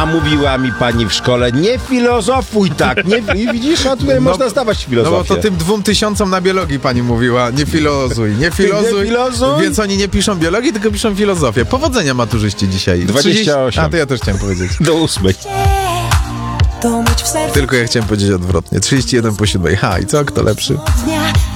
A mówiła mi pani w szkole, nie filozofuj tak, nie, i widzisz, a tutaj można zdawać filozofię. No bo to tym 2000 na biologii pani mówiła, nie filozuj, Nie filozuj. więc oni nie piszą biologii, tylko piszą filozofię. Powodzenia maturzyści dzisiaj. 28. A to ja też chciałem powiedzieć. Do 8. To mieć w sercu Tylko ja chciałem powiedzieć odwrotnie. 31 po 7. Ha, i co? Kto lepszy?